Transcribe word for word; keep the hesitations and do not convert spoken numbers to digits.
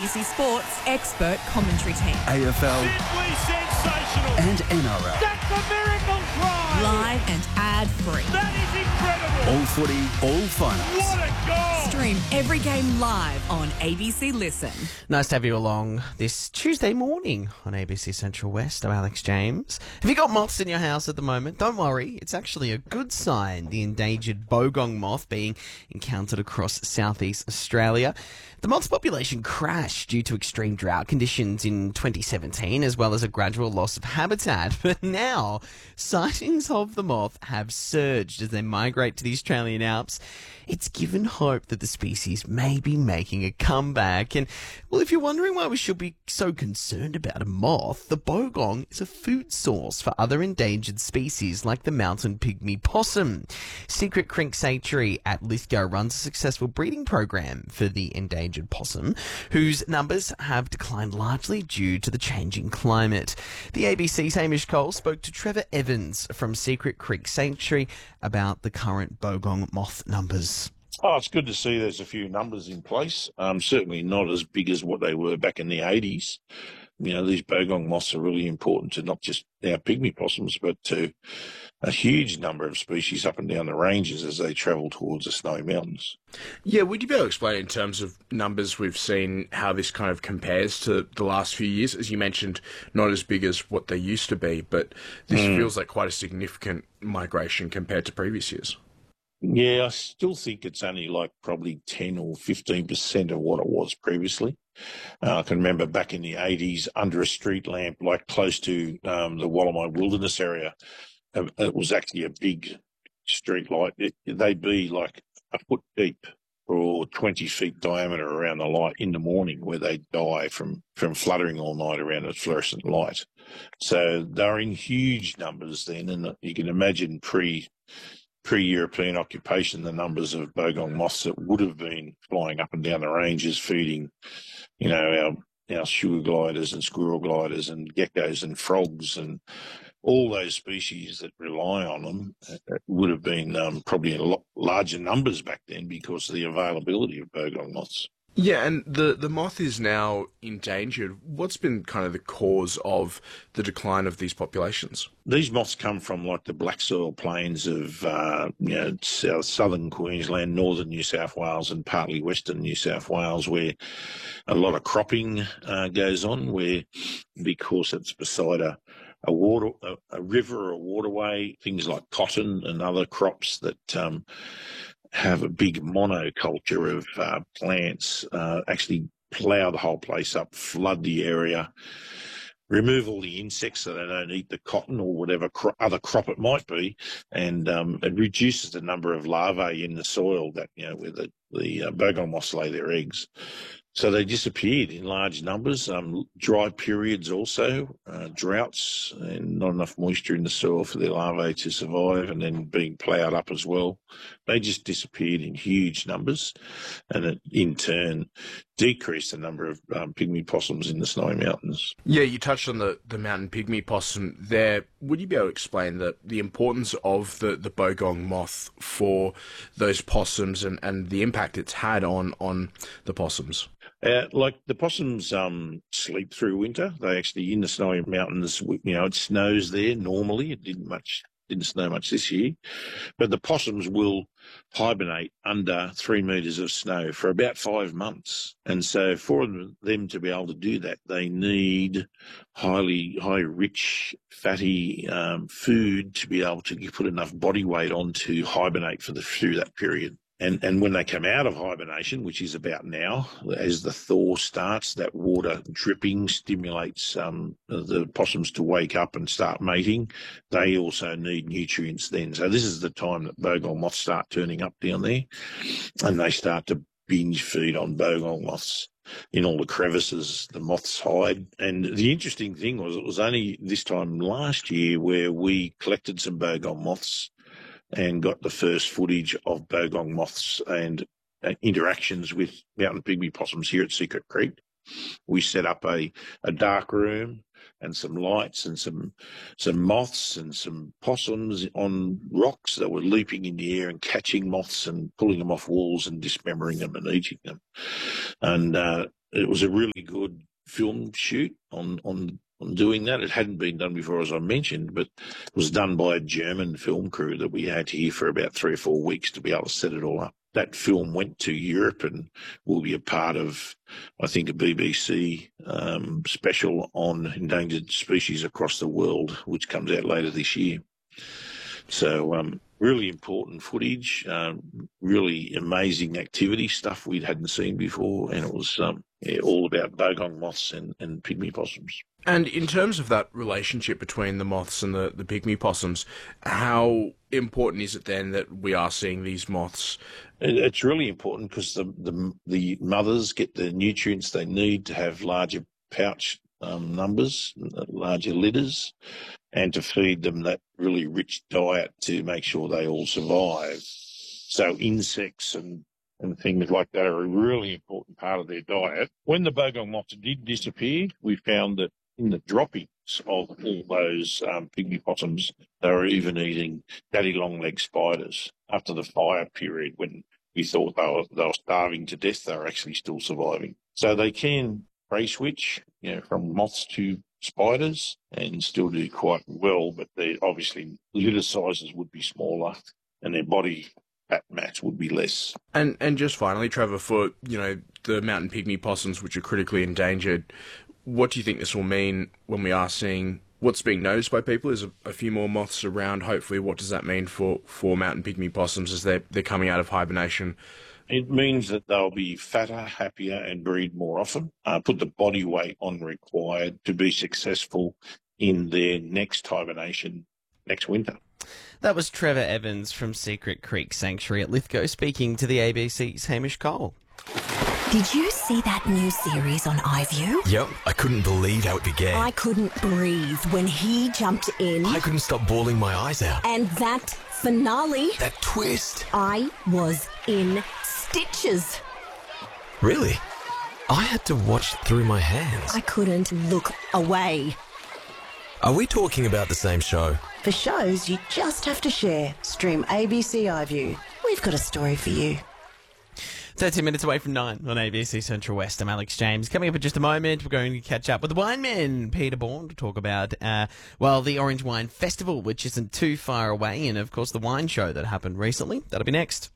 B C Sports expert commentary team. A F L. Simply sensational. And N R L. That's a miracle try. Live and ad-free. That is incredible. All footy, all finals. What a goal. Stream every game live on A B C Listen. Nice to have you along this Tuesday morning on A B C Central West. I'm Alex James. Have you got moths in your house at the moment? Don't worry, it's actually a good sign. The endangered bogong moth being encountered across southeast Australia. The moth's population crashed due to extreme drought conditions in twenty seventeen, as well as a gradual loss of habitat. But now, sightings of the moth have surged as they migrate to the Australian Alps. It's given hope that the species may be making a comeback. And, well, if you're wondering why we should be so concerned about a moth, the bogong is a food source for other endangered species like the mountain pygmy possum. Secret Creek Sanctuary at Lithgow runs a successful breeding program for the endangered possum, whose numbers have declined largely due to the changing climate. The A B C's Hamish Cole spoke to Trevor Evans from Secret Creek Sanctuary about the current bogong moth numbers. Oh, it's good to see there's a few numbers in place. Um, certainly not as big as what they were back in the eighties. You know, these bogong moths are really important to not just our pygmy possums, but to a huge number of species up and down the ranges as they travel towards the Snowy Mountains. Yeah, would you be able to explain in terms of numbers we've seen how this kind of compares to the last few years? As you mentioned, not as big as what they used to be, but this mm. feels like quite a significant migration compared to previous years. Yeah, I still think it's only like probably ten or fifteen percent of what it was previously. Uh, I can remember back in the eighties, under a street lamp, like close to um, the Wallamai Wilderness area, uh, it was actually a big street light. It, they'd be like a foot deep or twenty feet diameter around the light in the morning, where they'd die from, from fluttering all night around a fluorescent light. So they're in huge numbers then, and you can imagine pre... pre-European occupation, the numbers of bogong moths that would have been flying up and down the ranges, feeding, you know, our, our sugar gliders and squirrel gliders and geckos and frogs and all those species that rely on them, uh, would have been um, probably in a lot larger numbers back then because of the availability of bogong moths. Yeah, and the, the moth is now endangered. What's been kind of the cause of the decline of these populations? These moths come from like the black soil plains of uh, you know, south, southern Queensland, northern New South Wales and partly western New South Wales, where a lot of cropping uh, goes on, where because it's beside a a water, a, a river or a waterway, things like cotton and other crops that um, have a big monoculture of uh, plants, uh, actually plough the whole place up, flood the area, remove all the insects so they don't eat the cotton or whatever cro- other crop it might be, and um, it reduces the number of larvae in the soil that, you know, where the, the uh, bogong moths lay their eggs. So they disappeared in large numbers. Um, dry periods also, uh, droughts and not enough moisture in the soil for their larvae to survive, and then being ploughed up as well. They just disappeared in huge numbers, and it in turn decreased the number of um, pygmy possums in the Snowy Mountains. Yeah, you touched on the, the mountain pygmy possum there. Would you be able to explain the, the importance of the, the bogong moth for those possums and, and the impact it's had on, on the possums? Uh, like the possums um, sleep through winter. They actually, in the Snowy Mountains, you know, it snows there normally. It didn't much, didn't snow much this year. But the possums will hibernate under three metres of snow for about five months. And so for them to be able to do that, they need highly, high rich, fatty um, food to be able to put enough body weight on to hibernate for the through that period. And and when they come out of hibernation, which is about now, as the thaw starts, that water dripping stimulates um, the possums to wake up and start mating. They also need nutrients then. So this is the time that bogong moths start turning up down there, and they start to binge feed on bogong moths in all the crevices the moths hide. And the interesting thing was it was only this time last year where we collected some bogong moths and got the first footage of bogong moths and uh, interactions with mountain pygmy possums here at Secret Creek. We set up a, a dark room and some lights and some some moths and some possums on rocks that were leaping in the air and catching moths and pulling them off walls and dismembering them and eating them. And uh, it was a really good film shoot on, on, on doing that. It hadn't been done before, as I mentioned, but it was done by a German film crew that we had here for about three or four weeks to be able to set it all up. That film went to Europe and will be a part of, I think, a B B C um, special on endangered species across the world, which comes out later this year. So um, really important footage, um, really amazing activity, stuff we hadn't seen before, and it was um, yeah, all about bogong moths and, and pygmy possums. And in terms of that relationship between the moths and the, the pygmy possums, how important is it then that we are seeing these moths? It's really important because the, the the mothers get the nutrients they need to have larger pouch um, numbers, larger litters, and to feed them that really rich diet to make sure they all survive. So insects and, and things like that are a really important part of their diet. When the bogong moths did disappear, we found that in the droppings of all those um, pygmy possums, they were even eating daddy long-legged spiders. After the fire period, when we thought they were, they were starving to death, they were actually still surviving. So they can prey switch, you know, from moths to spiders and still do quite well, but they obviously litter sizes would be smaller and their body fat mass would be less. And and just finally, Trevor, for you know the mountain pygmy possums, which are critically endangered, what do you think this will mean when we are seeing what's being noticed by people? Is a, a few more moths around, hopefully. What does that mean for, for mountain pygmy possums as they're, they're coming out of hibernation? It means that they'll be fatter, happier, and breed more often, uh, put the body weight on required to be successful in their next hibernation next winter. That was Trevor Evans from Secret Creek Sanctuary at Lithgow speaking to the A B C's Hamish Cole. Did you see that new series on iView? Yep, I couldn't believe how it began. I couldn't breathe when he jumped in. I couldn't stop bawling my eyes out. And that finale. That twist. I was in stitches. Really? I had to watch through my hands. I couldn't look away. Are we talking about the same show? For shows you just have to share. Stream A B C iView. We've got a story for you. thirteen minutes away from nine on A B C Central West. I'm Alex James. Coming up in just a moment, we're going to catch up with the wineman, Peter Bourne, to talk about, uh, well, the Orange Wine Festival, which isn't too far away, and, of course, the wine show that happened recently. That'll be next.